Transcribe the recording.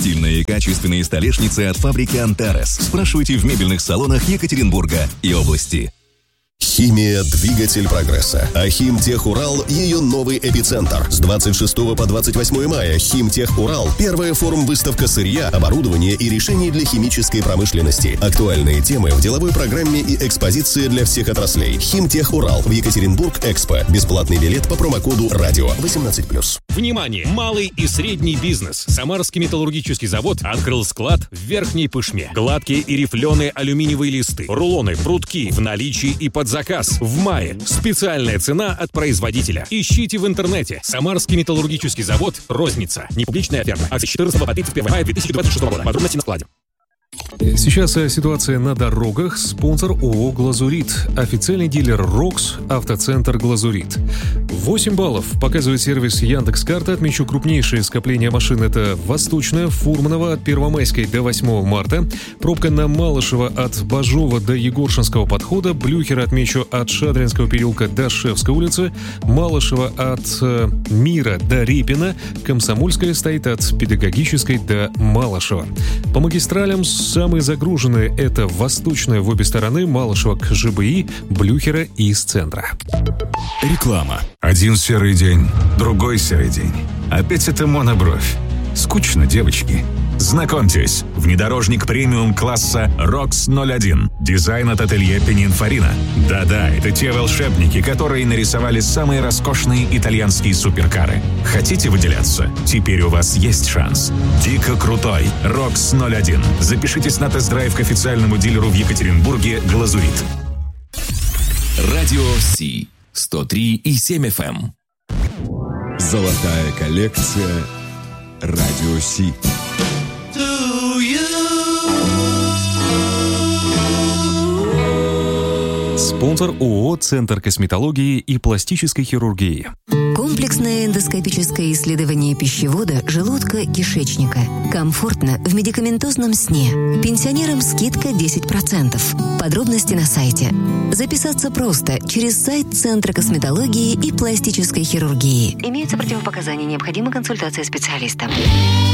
Стильные и качественные столешницы от фабрики «Антарес». Спрашивайте в мебельных салонах Екатеринбурга и области. Химия – двигатель прогресса. А «Химтех-Урал» – ее новый эпицентр. С 26 по 28 мая «Химтех-Урал» – первая форум-выставка сырья, оборудования и решений для химической промышленности. Актуальные темы в деловой программе и экспозиции для всех отраслей. «Химтех-Урал» в Екатеринбург-Экспо. Бесплатный билет по промокоду «Радио» 18+. Внимание! Малый и средний бизнес. Самарский металлургический завод открыл склад в Верхней Пышме. Гладкие и рифленые алюминиевые листы, рулоны, прутки в наличии и под заказ. В мае. Специальная цена от производителя. Ищите в интернете. Самарский металлургический завод. Розница. Непубличная оферта. Акции с 14 по 31 мая 2026 года. Подробности на складе. Сейчас ситуация на дорогах. Спонсор ООО «Глазурит». Официальный дилер «Рокс», автоцентр «Глазурит». 8 баллов показывает сервис Яндекс.Карта. Отмечу крупнейшее скопление машин. Это Восточная, Фурманова от Первомайской до 8 марта. Пробка на Малышева от Бажова до Егоршинского подхода. Блюхера отмечу от Шадринского переулка до Шевской улицы. Малышева от Мира до Репина. Комсомольская стоит от Педагогической до Малышева. По магистралям самые загруженные — это Восточная в обе стороны, Малышева к ЖБИ, Блюхера из центра. Реклама. Один серый день, другой серый день. Опять это монобровь. Скучно, девочки. Знакомьтесь, внедорожник премиум-класса ROX 01. Дизайн от ателье Пининфарина. Да-да, это те волшебники, которые нарисовали самые роскошные итальянские суперкары. Хотите выделяться? Теперь у вас есть шанс. Дико крутой ROX 01. Запишитесь на тест-драйв к официальному дилеру в Екатеринбурге «Глазурит». Радио Си 103,7 FM. Золотая коллекция Радио Си. Спонсор ООО «Центр косметологии и пластической хирургии». Комплексное эндоскопическое исследование пищевода, желудка, кишечника. Комфортно в медикаментозном сне. Пенсионерам скидка 10%. Подробности на сайте. Записаться просто через сайт Центра косметологии и пластической хирургии. Имеются противопоказания, необходима консультация специалиста.